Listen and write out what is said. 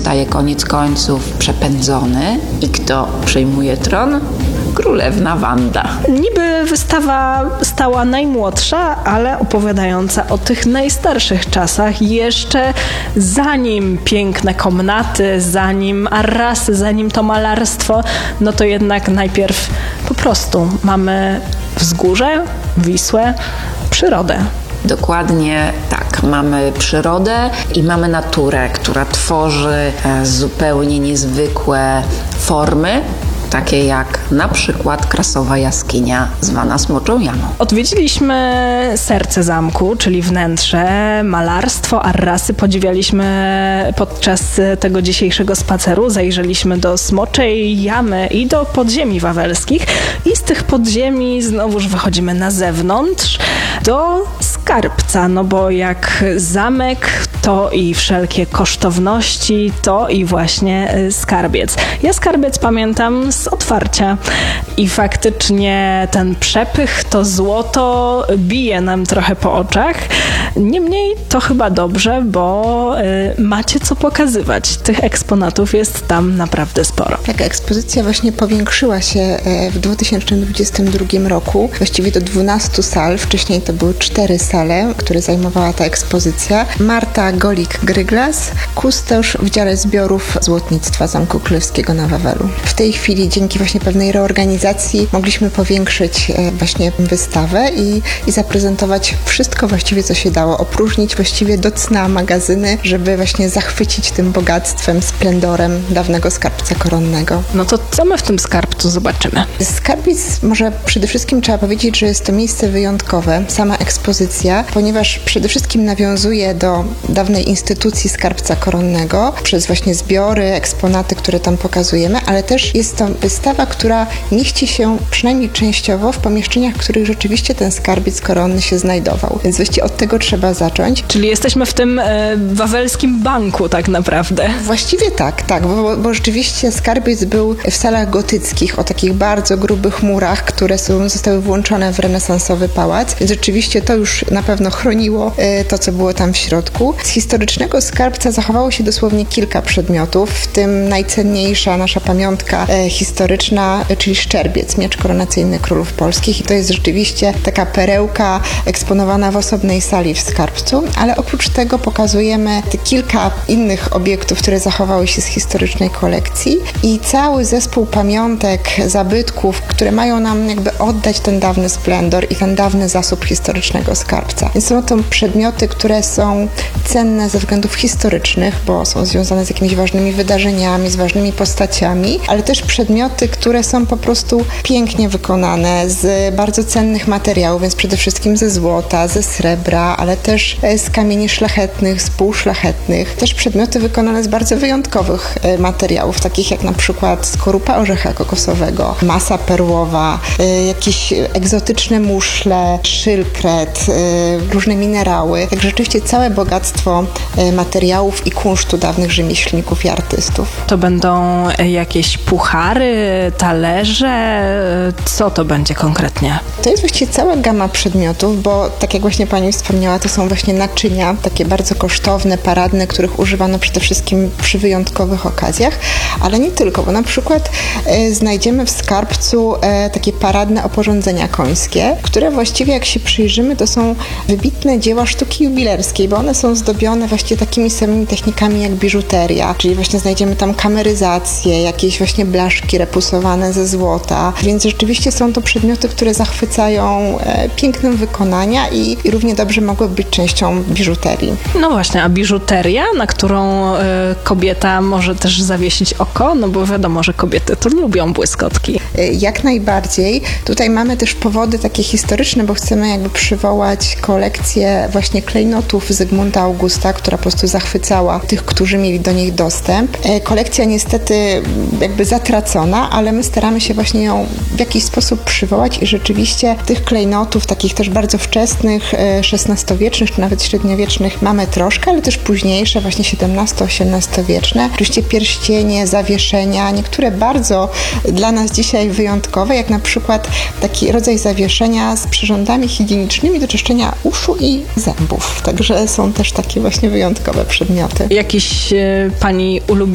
zostaje koniec końców przepędzony i kto przejmuje tron? Królewna Wanda. Niby wystawa stała najmłodsza, ale opowiadająca o tych najstarszych czasach, jeszcze zanim piękne komnaty, zanim arrasy, zanim to malarstwo, no to jednak najpierw po prostu mamy wzgórze, Wisłę, przyrodę. Dokładnie tak. Mamy przyrodę i mamy naturę, która tworzy zupełnie niezwykłe formy, takie jak na przykład krasowa jaskinia zwana Smoczą Jamą. Odwiedziliśmy serce zamku, czyli wnętrze, malarstwo, arrasy. Podziwialiśmy podczas tego dzisiejszego spaceru. Zajrzeliśmy do Smoczej Jamy i do podziemi wawelskich. I z tych podziemi znowuż wychodzimy na zewnątrz do skarbca, no bo jak zamek, to i wszelkie kosztowności, to i właśnie skarbiec. Ja skarbiec pamiętam z otwarcia i faktycznie ten przepych, to złoto bije nam trochę po oczach. Niemniej to chyba dobrze, bo macie co pokazywać. Tych eksponatów jest tam naprawdę sporo. Tak, ekspozycja właśnie powiększyła się w 2022 roku, właściwie do 12 sal. Wcześniej to były 4 sale, które zajmowała ta ekspozycja. Marta Golik-Gryglas, kustosz w dziale zbiorów złotnictwa Zamku Królewskiego na Wawelu. W tej chwili dzięki właśnie pewnej reorganizacji mogliśmy powiększyć właśnie wystawę i zaprezentować wszystko właściwie, co się dało. Opróżnić właściwie do cna magazyny, żeby właśnie zachwycić tym bogactwem, splendorem dawnego skarbca koronnego. No to co my w tym skarbcu zobaczymy? Skarbiec, może przede wszystkim trzeba powiedzieć, że jest to miejsce wyjątkowe, sama ekspozycja, ponieważ przede wszystkim nawiązuje do dawnej instytucji skarbca koronnego przez właśnie zbiory, eksponaty, które tam pokazujemy, ale też jest to wystawa, która mieści się przynajmniej częściowo w pomieszczeniach, w których rzeczywiście ten skarbiec koronny się znajdował. Więc właściwie od tego trzeba zacząć. Czyli jesteśmy w tym wawelskim banku tak naprawdę. Właściwie tak, bo rzeczywiście skarbiec był w salach gotyckich o takich bardzo grubych murach, które zostały włączone w renesansowy pałac, więc rzeczywiście to już na pewno chroniło to, co było tam w środku. Z historycznego skarbca zachowało się dosłownie kilka przedmiotów, w tym najcenniejsza nasza pamiątka historyczna, czyli szczerbiec, miecz koronacyjny królów polskich, i to jest rzeczywiście taka perełka eksponowana w osobnej sali w skarbcu, ale oprócz tego pokazujemy te kilka innych obiektów, które zachowały się z historycznej kolekcji i cały zespół pamiątek, zabytków, które mają nam jakby oddać ten dawny splendor i ten dawny zasób historycznego skarbca. Więc są to przedmioty, które są cenne ze względów historycznych, bo są związane z jakimiś ważnymi wydarzeniami, z ważnymi postaciami, ale też przedmioty, które są po prostu pięknie wykonane z bardzo cennych materiałów, więc przede wszystkim ze złota, ze srebra, ale też z kamieni szlachetnych, z półszlachetnych. Też przedmioty wykonane z bardzo wyjątkowych materiałów, takich jak na przykład skorupa orzecha kokosowego, masa perłowa, jakieś egzotyczne muszle, szylkret, różne minerały. Tak rzeczywiście całe bogactwo materiałów i kunsztu dawnych rzemieślników i artystów. To będą jakieś puchary, talerze? Co to będzie konkretnie? To jest właściwie cała gama przedmiotów, bo tak jak właśnie Pani wspomniała, to są właśnie naczynia, takie bardzo kosztowne, paradne, których używano przede wszystkim przy wyjątkowych okazjach, ale nie tylko, bo na przykład znajdziemy w skarbcu takie paradne oporządzenia końskie, które właściwie jak się przyjrzymy, to są wybitne dzieła sztuki jubilerskiej, bo one są zdobione właściwie takimi samymi technikami jak biżuteria, czyli właśnie znajdziemy tam kameryzację, jakieś właśnie blaszki repusowane ze złota, więc rzeczywiście są to przedmioty, które zachwycają pięknem wykonania i równie dobrze mogłyby być częścią biżuterii. No właśnie, a biżuteria, na którą kobieta może też zawiesić oko, no bo wiadomo, że kobiety to lubią błyskotki. Jak najbardziej. Tutaj mamy też powody takie historyczne, bo chcemy jakby przywołać kolekcję właśnie klejnotów Zygmunta Augusta, która po prostu zachwycała tych, którzy mieli do nich dostęp. Kolekcja niestety jakby zatracona, ale my staramy się właśnie ją w jakiś sposób przywołać i rzeczywiście tych klejnotów, takich też bardzo wczesnych, XVI-wiecznych, czy nawet średniowiecznych mamy troszkę, ale też późniejsze, właśnie XVII-XVIII-wieczne. Oczywiście pierścienie, zawieszenia, niektóre bardzo dla nas dzisiaj wyjątkowe, jak na przykład taki rodzaj zawieszenia z przyrządami higienicznymi do czyszczenia uszu i zębów. Także są też takie właśnie wyjątkowe przedmioty. Jakiś Pani ulubiony